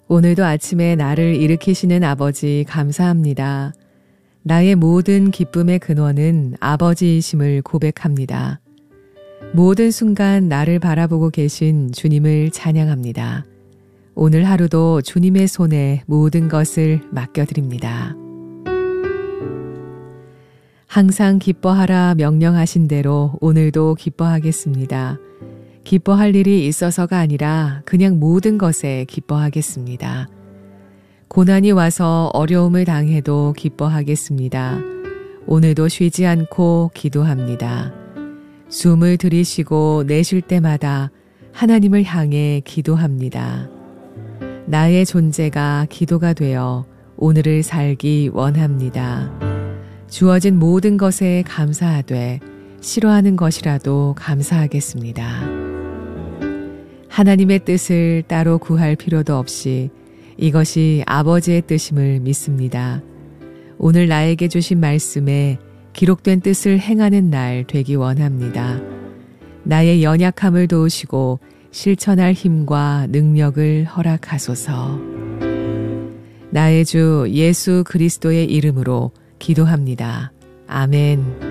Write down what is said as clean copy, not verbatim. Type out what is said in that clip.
오늘도 아침에 나를 일으키시는 아버지 감사합니다. 나의 모든 기쁨의 근원은 아버지이심을 고백합니다. 모든 순간 나를 바라보고 계신 주님을 찬양합니다. 오늘 하루도 주님의 손에 모든 것을 맡겨드립니다. 항상 기뻐하라 명령하신 대로 오늘도 기뻐하겠습니다. 기뻐할 일이 있어서가 아니라 그냥 모든 것에 기뻐하겠습니다. 고난이 와서 어려움을 당해도 기뻐하겠습니다. 오늘도 쉬지 않고 기도합니다. 숨을 들이쉬고 내쉴 때마다 하나님을 향해 기도합니다. 나의 존재가 기도가 되어 오늘을 살기 원합니다. 주어진 모든 것에 감사하되 싫어하는 것이라도 감사하겠습니다. 하나님의 뜻을 따로 구할 필요도 없이 이것이 아버지의 뜻임을 믿습니다. 오늘 나에게 주신 말씀에 기록된 뜻을 행하는 날 되기 원합니다. 나의 연약함을 도우시고 실천할 힘과 능력을 허락하소서. 나의 주 예수 그리스도의 이름으로 기도합니다. 아멘.